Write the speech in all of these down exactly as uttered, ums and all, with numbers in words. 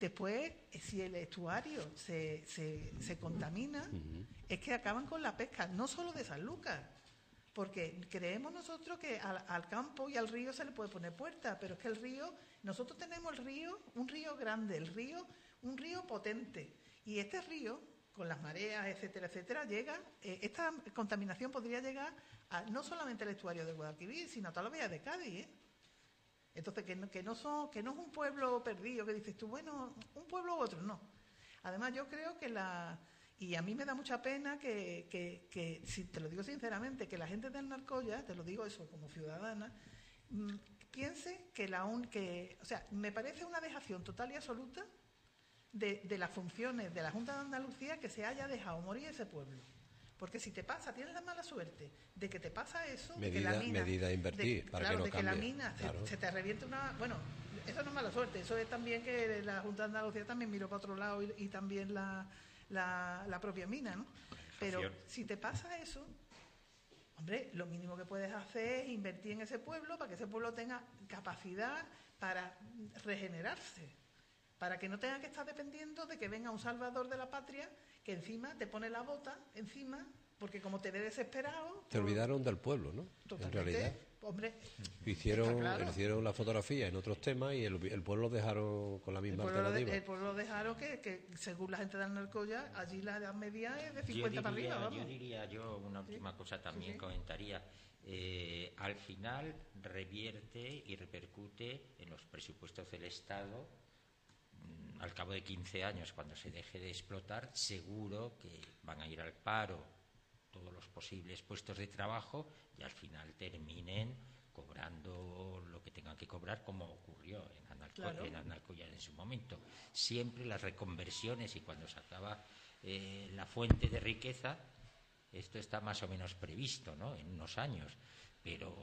Después, si el estuario se, se, se contamina, uh-huh. es que acaban con la pesca, no solo de Sanlúcar, porque creemos nosotros que al, al campo y al río se le puede poner puerta, pero es que el río, nosotros tenemos el río, un río grande, el río, un río potente, y este río, con las mareas, etcétera, etcétera, llega, eh, esta contaminación podría llegar a no solamente al estuario del Guadalquivir, sino a toda la bahía de Cádiz, ¿eh? Entonces, que no, que, no son, que no es un pueblo perdido, que dices tú, bueno, un pueblo u otro, no. Además, yo creo que la... Y a mí me da mucha pena que, que, que, si te lo digo sinceramente, que la gente del Narcoya, te lo digo eso como ciudadana, mmm, piense que la un, que, o sea, me parece una dejación total y absoluta de, de las funciones de la Junta de Andalucía que se haya dejado morir ese pueblo. Porque si te pasa, tienes la mala suerte de que te pasa eso, medida, de que la mina, medida a invertir, de, para claro, que no de que cambie. la mina Claro. se, se te reviente una... Bueno, eso no es mala suerte, eso es también que la Junta de Andalucía también miró para otro lado y, y también la, la, la propia mina, ¿no? Pero si te pasa eso, hombre, lo mínimo que puedes hacer es invertir en ese pueblo para que ese pueblo tenga capacidad para regenerarse, para que no tenga que estar dependiendo de que venga un salvador de la patria que encima te pone la bota encima, porque como te ve desesperado... Te olvidaron del pueblo, ¿no? Totalmente, en realidad. Hombre, hicieron, claro. hicieron la fotografía en otros temas y el, el pueblo lo dejaron con la misma el pueblo alternativa. De, el pueblo lo dejaron que, que, según la gente del Narcoya, allí la edad media es de cincuenta yo diría, para arriba, vamos. Yo diría, yo una última sí. cosa también sí, sí. comentaría. Eh, al final revierte y repercute en los presupuestos del Estado. Al cabo de quince años, cuando se deje de explotar, seguro que van a ir al paro todos los posibles puestos de trabajo y al final terminen cobrando lo que tengan que cobrar, como ocurrió en Analco, claro. en Analcoya en su momento. Siempre las reconversiones y cuando se acaba eh, la fuente de riqueza, esto está más o menos previsto, ¿no?, en unos años, pero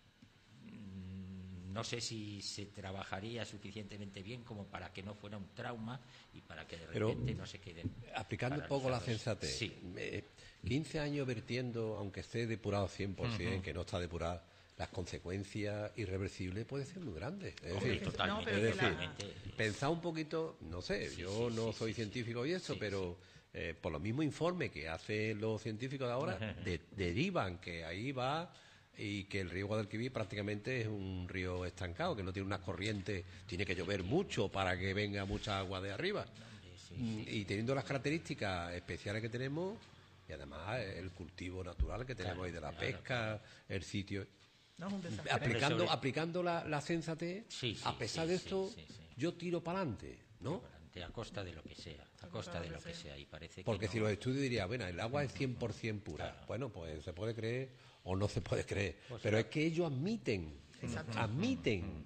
mmm, no sé si se trabajaría suficientemente bien como para que no fuera un trauma y para que de repente Pero, no se queden aplicando un poco la sensatez, sí. eh, quince años vertiendo, aunque esté depurado cien por ciento, uh-huh. que no está depurado, las consecuencias irreversibles pueden ser muy grandes. Es Hombre, decir, totalmente, es decir la... pensar un poquito, no sé, sí, yo sí, no sí, soy sí, científico sí, y eso, sí, pero sí. Eh, por los mismos informes que hacen los científicos de ahora, de, derivan que ahí va... y que el río Guadalquivir prácticamente es un río estancado, que no tiene unas corrientes, tiene que llover mucho para que venga mucha agua de arriba. Sí, sí, sí. Y teniendo las características especiales que tenemos, y además el cultivo natural que tenemos, claro, ahí de la claro, pesca, claro. el sitio... No, aplicando sobre... aplicando la, la sensatez, sí, sí, a pesar sí, de esto, sí, sí, sí. yo tiro para adelante, ¿no? A costa de lo que sea, a costa de lo que sea, y parece que porque no... si los estudios dirían, bueno, el agua es cien por ciento pura, claro. bueno, pues se puede creer o no se puede creer, pues pero será... es que ellos admiten, Exacto. admiten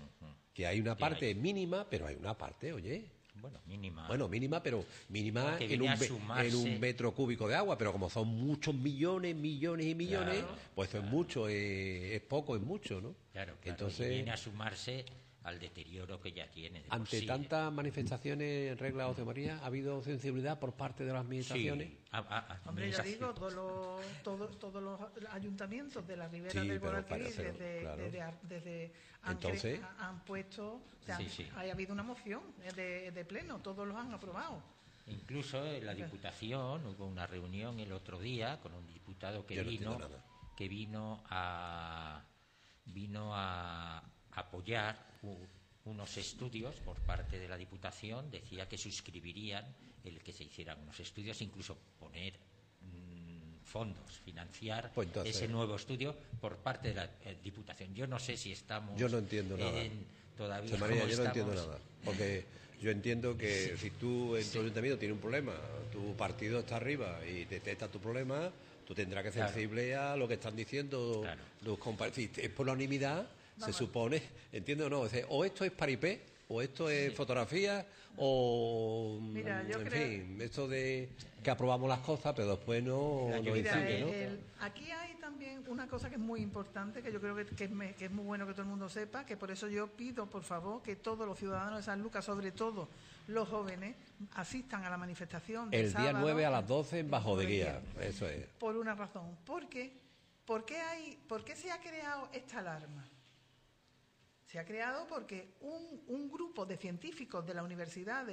que hay una parte hay? mínima, pero hay una parte, oye... Bueno, mínima. Bueno, mínima, pero mínima en un, en un metro cúbico de agua, pero como son muchos millones, millones y millones, claro, pues eso claro. es mucho, es, es poco, es mucho, ¿no? Claro, claro. Entonces, y viene a sumarse al deterioro que ya tiene. De ante sí, tantas ¿eh? manifestaciones en regla, José María, ¿ha habido sensibilidad por parte de las administraciones? Sí. A, a, a, Hombre, ya digo, todos los, todos, todos los ayuntamientos de la ribera sí, del Guadalquivir desde, claro. desde, desde han, Entonces, cre, han puesto, o sea, sí, sí. ha habido una moción de, de pleno, todos los han aprobado. Incluso en la Diputación hubo una reunión el otro día con un diputado que Yo vino, no que vino a vino a apoyar unos estudios por parte de la Diputación, decía que suscribirían el que se hicieran unos estudios, incluso poner mmm, fondos, financiar pues entonces, ese nuevo estudio por parte de la eh, Diputación. Yo no sé si estamos... Yo no entiendo nada. En, todavía José María, yo estamos... no entiendo nada. Porque yo entiendo que sí. si tú en tu sí. ayuntamiento tienes un problema, tu partido está arriba y detecta tu problema, tú tendrás que ser claro. sensible a lo que están diciendo claro. los compañeros. Es por la unanimidad... Se Vamos. supone, entiende o no, o esto es paripé, o esto es sí. fotografía, o Mira, yo en creo... fin, esto de que aprobamos las cosas, pero después no nos incide, ¿no? El, aquí hay también una cosa que es muy importante, que yo creo que, que, es me, que es muy bueno que todo el mundo sepa, que por eso yo pido, por favor, que todos los ciudadanos de Sanlúcar, sobre todo los jóvenes, asistan a la manifestación del el sábado, día nueve a las doce en Bajo de Guía, eso es. Por una razón, porque ¿por qué hay, por qué se ha creado esta alarma? Se ha creado porque un, un grupo de científicos de la Universidad